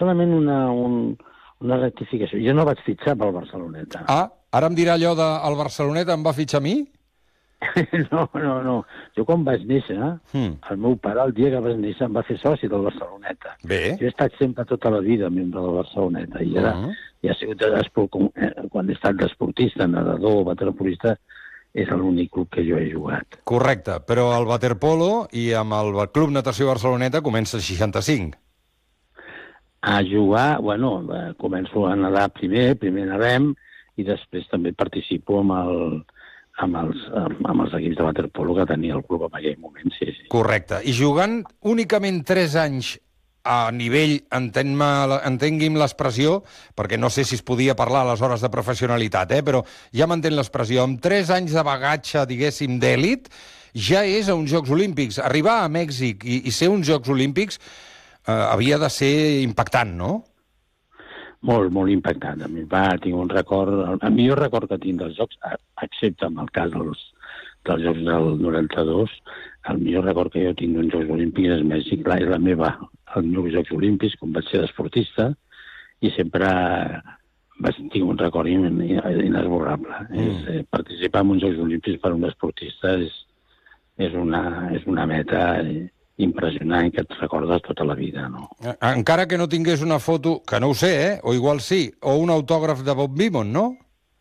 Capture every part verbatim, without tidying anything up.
solament una, un, una rectificació. Jo no vaig fitxar pel Barceloneta. Ah, ara em dirà allò de el Barceloneta em va fitxar a mi? No, no, no. Jo quan vaig néixer, Hmm. el meu pare, el dia que vaig néixer, em va fer soci del Barceloneta. Bé. Jo he estat sempre tota la vida membre del Barceloneta, i ara, Uh-huh. ja ha sigut d'esport, quan he estat d'esportista, nedador, waterpolista, és l'únic club que jo he jugat. Correcte, però el waterpolo i amb el Club Natació Barceloneta comença als seixanta-cinc. A jugar, bueno, eh, començo a nedar primer, primer nedem, i després també participo amb, el, amb, els, amb, amb els equips de waterpolo que tenia el club en aquell moment, sí, sí. Correcte. I jugant únicament tres anys a nivell, entengui'm l'expressió, perquè no sé si es podia parlar aleshores de professionalitat, eh? Però ja m'entén l'expressió, amb tres anys de bagatge, diguéssim, d'èlit, ja és a uns Jocs Olímpics. Arribar a Mèxic i, i ser uns Jocs Olímpics eh, havia de ser impactant, no? Molt, molt impactant. A mi va, tinc un record, el, el millor record que tinc dels Jocs, excepte en el cas dels, dels Jocs del noranta-dos, el millor record que jo tinc d'uns Jocs Olímpics és Mèxic, clar, és la meva, els meus Jocs Olímpics, com vaig ser d'esportista, i sempre vaig tinc un record inesborrable. Mm. És, eh, participar en uns Jocs Olímpics per un esportista és, és, una, és una meta impressionant que et recordes tota la vida, no? Encara que no tingués una foto, que no ho sé, eh? O igual sí, o un autògraf de Bob Beamon, no?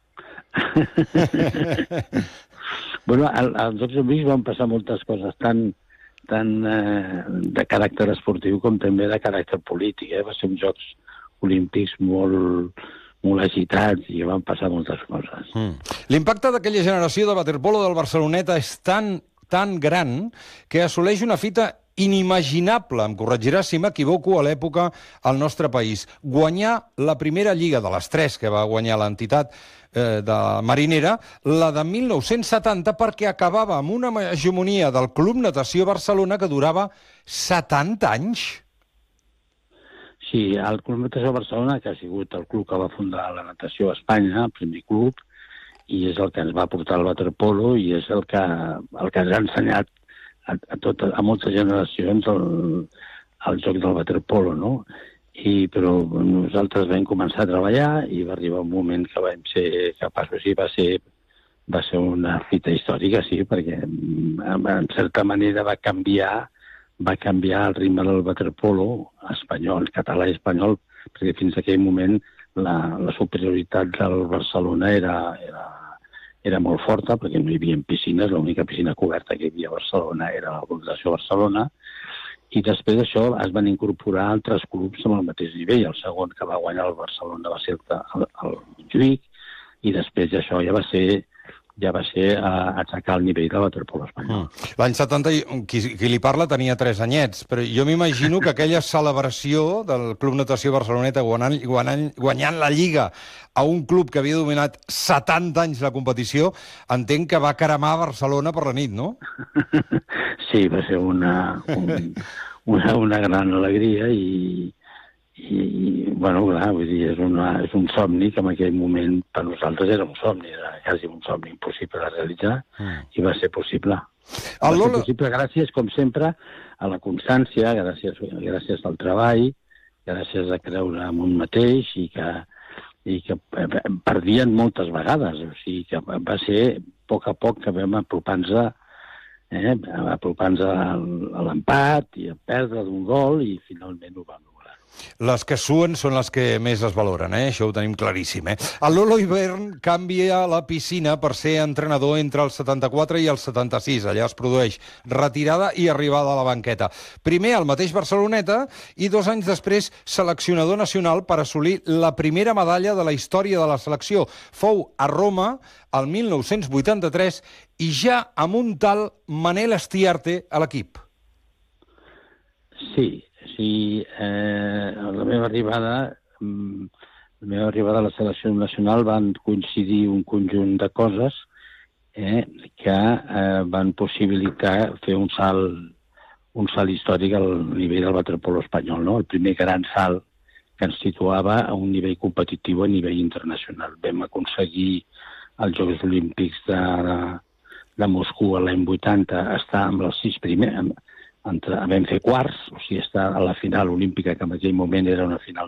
Bueno, al, als Jocs Olímpics van passar moltes coses, tant, tant eh, de caràcter esportiu com també de caràcter polític. Eh? Va ser uns Jocs Olímpics molt, molt agitats i van passar moltes coses. Mm. L'impacte d'aquella generació de waterpolo del Barceloneta és tan, tan gran que assoleix una fita inimaginable, em corregirà si m'equivoco, a l'època al nostre país. Guanyar la primera lliga de les tres que va guanyar l'entitat eh, de Marinera, la de mil nou-cents setanta, perquè acabava amb una hegemonia del Club Natació Barcelona que durava setanta anys. Sí, el Club Natació Barcelona, que ha sigut el club que va fundar la natació a Espanya, el primer club, i és el que ens va portar al waterpolo i és el que, el que ens ha ensenyat a, a, tot, a moltes generacions el, el joc del waterpolo, no? I, però nosaltres vam començar a treballar i va arribar un moment que vam ser capaços, i va ser, va ser una fita històrica, sí, perquè en certa manera va canviar va canviar el ritme del waterpolo espanyol, català i espanyol, perquè fins a aquell moment la, la superioritat del Barcelona era, era, era molt forta, perquè no hi havia piscines, l'única piscina coberta que hi havia a Barcelona era la Fundació Barcelona, i després d'això es van incorporar altres clubs amb el mateix nivell. El segon que va guanyar el Barcelona va ser el, el, el Montjuïc, i després d'això ja va ser ja va ser a aixecar el nivell del waterpolo espanyol. Mm. L'any setanta, qui, qui li parla tenia tres anyets, però jo m'imagino que aquella celebració del Club Natació Barceloneta guanyant, guanyant, guanyant la Lliga a un club que havia dominat setanta anys la competició, entenc que va cremar Barcelona per la nit, no? Sí, va ser una, un, una, una gran alegria i, i, bueno, clar, vull dir, és, una, és un somni que en aquell moment per nosaltres era un somni, era quasi un somni impossible de realitzar, mm. i va ser possible. Va El ser Lolo... possible gràcies, com sempre, a la constància, gràcies, gràcies al treball, gràcies a creure en un mateix, i que, i que perdien moltes vegades. O sigui, que va ser a poc a poc que vam apropar-nos eh, apropar-nos a l'empat i a perdre d'un gol, i finalment ho vam. Les que suen són les que més es valoren, eh? Això ho tenim claríssim, eh? El Lolo Ibern canvia la piscina per ser entrenador entre el setanta-quatre i el setanta-sis. Allà es produeix retirada i arribada a la banqueta. Primer al mateix Barceloneta i dos anys després seleccionador nacional per assolir la primera medalla de la història de la selecció. Fou a Roma el mil nou-cents vuitanta-tres i ja amb un tal Manel Estiarte a l'equip. Sí, sí, eh, la meva arribada, la meva arribada a la selecció nacional van coincidir un conjunt de coses eh, que eh, van possibilitar fer un salt, un salt històric al nivell del waterpolo espanyol, no? El primer gran salt que ens situava a un nivell competitiu a nivell internacional. Vam aconseguir als Jocs Olímpics de, de, de Moscou l'any vuitanta estar amb els sis primers. Entre, vam fer quarts, o sigui, estar a la final olímpica, que en aquell moment era una final